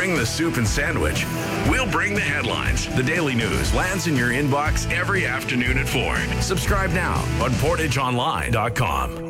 bring the soup and sandwich. We'll bring the headlines. The Daily News lands in your inbox every afternoon at 4. Subscribe now on portageonline.com.